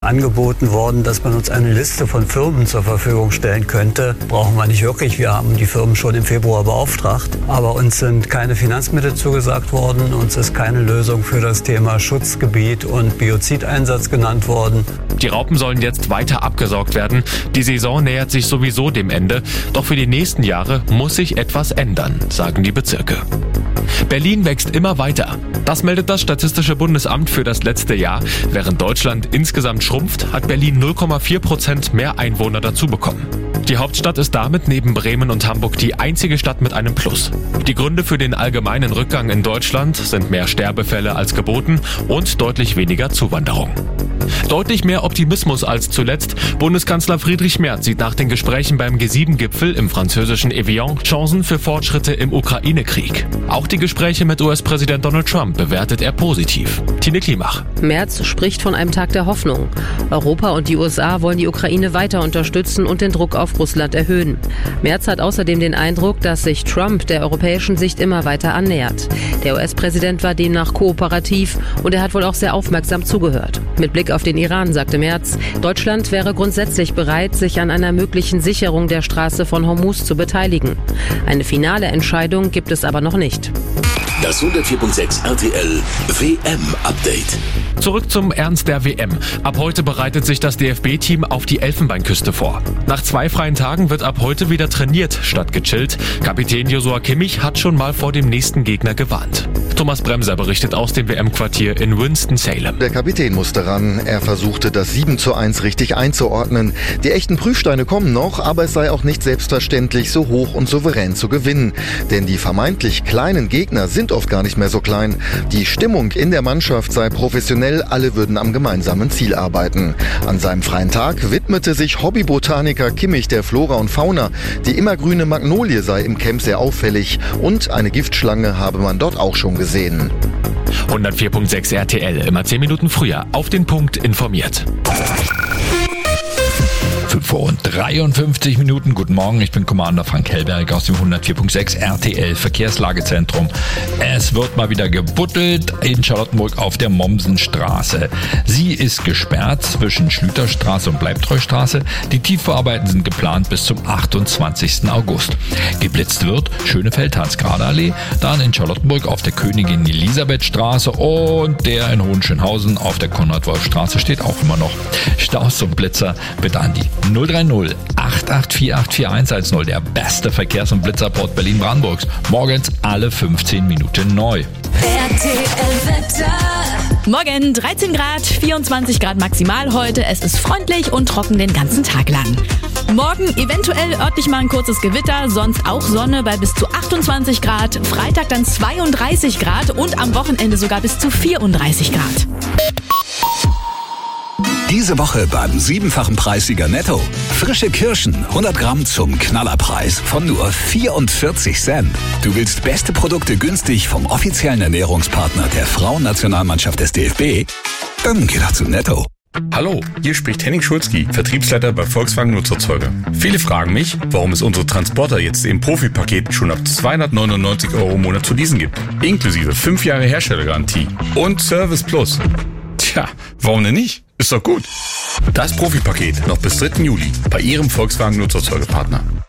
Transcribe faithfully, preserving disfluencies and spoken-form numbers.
angeboten worden, dass man uns eine Liste von Firmen zur Verfügung stellen könnte. Brauchen wir nicht wirklich. Wir haben die Firmen schon im Februar beauftragt. Aber uns sind keine Finanzmittel zugesagt worden. Uns ist keine Lösung für das Thema Schutzgebiet und Biozideinsatz genannt worden. Die Raupen sollen jetzt weiter abgesaugt werden. Die Saison nähert sich sowieso dem Ende. Doch für die nächsten Jahre muss sich etwas ändern, sagen die Bezirke. Berlin wächst immer weiter. Das meldet das Statistische Bundesamt für das letzte Jahr. Während Deutschland insgesamt schrumpft, hat Berlin null Komma vier Prozent mehr Einwohner dazu bekommen. Die Hauptstadt ist damit neben Bremen und Hamburg die einzige Stadt mit einem Plus. Die Gründe für den allgemeinen Rückgang in Deutschland sind mehr Sterbefälle als geboten und deutlich weniger Zuwanderung. Deutlich mehr Optimismus als zuletzt. Bundeskanzler Friedrich Merz sieht nach den Gesprächen beim G sieben Gipfel im französischen Evian Chancen für Fortschritte im Ukraine-Krieg. Auch die Gespräche mit U S-Präsident Donald Trump bewertet er positiv. Tine Klimach. Merz spricht von einem Tag der Hoffnung. Europa und die U S A wollen die Ukraine weiter unterstützen und den Druck auf Russland erhöhen. Merz hat außerdem den Eindruck, dass sich Trump der europäischen Sicht immer weiter annähert. Der U S-Präsident war demnach kooperativ und er hat wohl auch sehr aufmerksam zugehört. Mit Blick auf den Iran sagte Merz, Deutschland wäre grundsätzlich bereit, sich an einer möglichen Sicherung der Straße von Hormuz zu beteiligen. Eine finale Entscheidung gibt es aber noch nicht. Das hundertvier Komma sechs R T L W M-Update. Zurück zum Ernst der W M. Ab heute bereitet sich das D F B-Team auf die Elfenbeinküste vor. Nach zwei freien Tagen wird ab heute wieder trainiert, statt gechillt. Kapitän Joshua Kimmich hat schon mal vor dem nächsten Gegner gewarnt. Thomas Bremser berichtet aus dem W M-Quartier in Winston-Salem. Der Kapitän musste ran. Er versuchte, das sieben zu eins richtig einzuordnen. Die echten Prüfsteine kommen noch, aber es sei auch nicht selbstverständlich, so hoch und souverän zu gewinnen. Denn die vermeintlich kleinen Gegner sind oft gar nicht mehr so klein. Die Stimmung in der Mannschaft sei professionell, alle würden am gemeinsamen Ziel arbeiten. An seinem freien Tag widmete sich Hobbybotaniker Kimmich der Flora und Fauna. Die immergrüne Magnolie sei im Camp sehr auffällig und eine Giftschlange habe man dort auch schon gesehen. hundertvier Komma sechs R T L, immer zehn Minuten früher, auf den Punkt informiert. fünf Uhr und dreiundfünfzig Minuten. Guten Morgen, ich bin Commander Frank Hellberg aus dem hundertvier Komma sechs R T L Verkehrslagezentrum. Es wird mal wieder gebuddelt in Charlottenburg auf der Mommsenstraße. Sie ist gesperrt zwischen Schlüterstraße und Bleibtreustraße. Die Tiefbauarbeiten sind geplant bis zum achtundzwanzigsten August. Geblitzt wird Schönefeld-Hansgrade-Allee, dann in Charlottenburg auf der Königin Elisabeth Straße und der in Hohenschönhausen auf der Konrad-Wolf-Straße steht auch immer noch. Staus zum Blitzer bitte an die null drei null acht acht vier acht vier eins eins null, der beste Verkehrs- und Blitzerport Berlin-Brandenburgs. Morgens alle fünfzehn Minuten neu. R T L-Wetter. Morgen dreizehn Grad, vierundzwanzig Grad maximal heute. Es ist freundlich und trocken den ganzen Tag lang. Morgen eventuell örtlich mal ein kurzes Gewitter, sonst auch Sonne bei bis zu achtundzwanzig Grad. Freitag dann zweiunddreißig Grad und am Wochenende sogar bis zu vierunddreißig Grad. Diese Woche beim siebenfachen Preissieger Netto. Frische Kirschen, hundert Gramm zum Knallerpreis von nur vierundvierzig Cent. Du willst beste Produkte günstig vom offiziellen Ernährungspartner der Frauennationalmannschaft des D F B? Dann geh doch zu Netto. Hallo, hier spricht Henning Schulzki, Vertriebsleiter bei Volkswagen Nutzerzeuger. Viele fragen mich, warum es unsere Transporter jetzt im Profi-Paket schon ab zweihundertneunundneunzig Euro im Monat zu leasen gibt. Inklusive fünf Jahre Herstellergarantie und Service Plus. Tja, warum denn nicht? Ist doch gut. Das Profi-Paket noch bis dritten Juli bei Ihrem Volkswagen Nutzerzeugerpartner.